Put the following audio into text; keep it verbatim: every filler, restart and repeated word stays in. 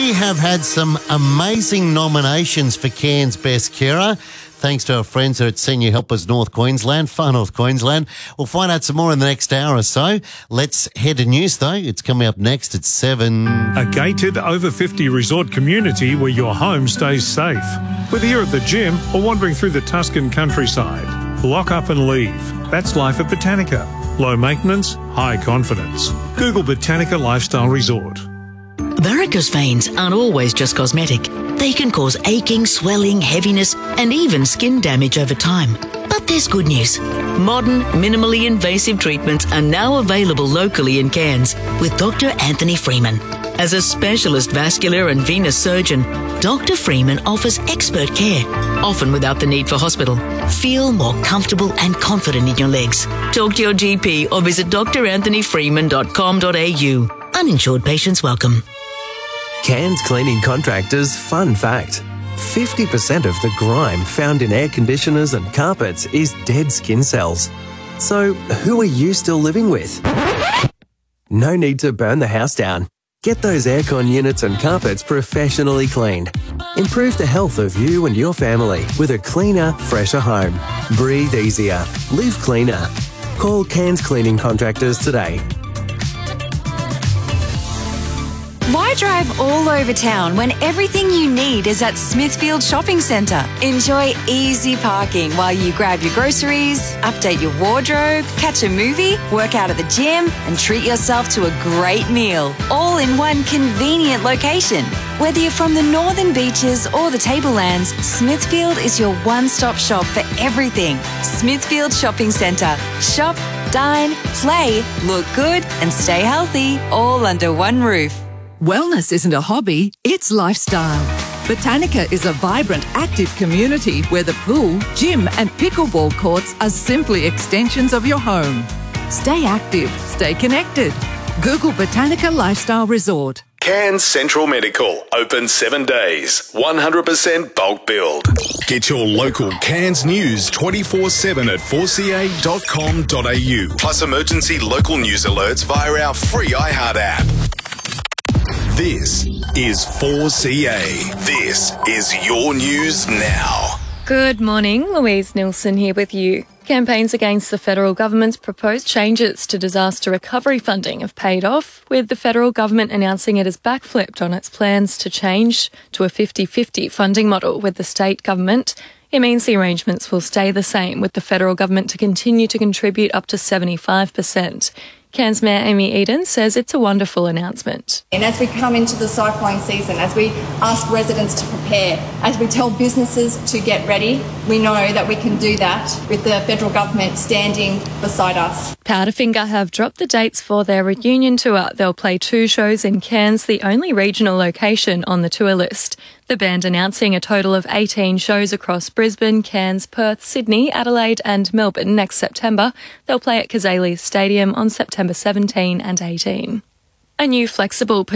We have had some amazing nominations for Cairns Best Carer, thanks to our friends at Senior Helpers North Queensland, Far North Queensland. We'll find out some more in the next hour or so. Let's head to news, though. It's coming up next at seven. A gated over fifty resort community where your home stays safe. Whether you're at the gym or wandering through the Tuscan countryside, lock up and leave. That's life at Botanica. Low maintenance, high confidence. Google Botanica Lifestyle Resort. Varicose veins aren't always just cosmetic. They can cause aching, swelling, heaviness, and even skin damage over time. But there's good news. Modern, minimally invasive treatments are now available locally in Cairns with Doctor Anthony Freeman. As a specialist vascular and venous surgeon, Doctor Freeman offers expert care, often without the need for hospital. Feel more comfortable and confident in your legs. Talk to your G P or visit d r anthony freeman dot com dot a u. Uninsured patients welcome. Cairns Cleaning Contractors fun fact. fifty percent of the grime found in air conditioners and carpets is dead skin cells. So who are you still living with? No need to burn the house down. Get those aircon units and carpets professionally cleaned. Improve the health of you and your family with a cleaner, fresher home. Breathe easier. Live cleaner. Call Cairns Cleaning Contractors today. Why drive all over town when everything you need is at Smithfield Shopping Centre? Enjoy easy parking while you grab your groceries, update your wardrobe, catch a movie, work out at the gym, and treat yourself to a great meal, all in one convenient location. Whether you're from the Northern Beaches or the Tablelands, Smithfield is your one-stop shop for everything. Smithfield Shopping Centre. Shop, dine, play, look good, and stay healthy, all under one roof. Wellness isn't a hobby, it's lifestyle. Botanica is a vibrant, active community where the pool, gym and pickleball courts are simply extensions of your home. Stay active, stay connected. Google Botanica Lifestyle Resort. Cairns Central Medical, open seven days, one hundred percent bulk build. Get your local Cairns news twenty-four seven at four c a dot com dot a u, plus emergency local news alerts via our free iHeart app. This is four C A. This is your news now. Good morning, Louise Nilsson here with you. Campaigns against the federal government's proposed changes to disaster recovery funding have paid off, with the federal government announcing it has backflipped on its plans to change to a fifty-fifty funding model with the state government. It means the arrangements will stay the same, with the federal government to continue to contribute up to seventy-five percent. Cairns Mayor Amy Eden says it's a wonderful announcement. And as we come into the cyclone season, as we ask residents to prepare, as we tell businesses to get ready, we know that we can do that with the federal government standing beside us. Powderfinger have dropped the dates for their reunion tour. They'll play two shows in Cairns, the only regional location on the tour list. The band announcing a total of eighteen shows across Brisbane, Cairns, Perth, Sydney, Adelaide and Melbourne next September. They'll play at Cazaly Stadium on September seventeenth and eighteenth. A new flexible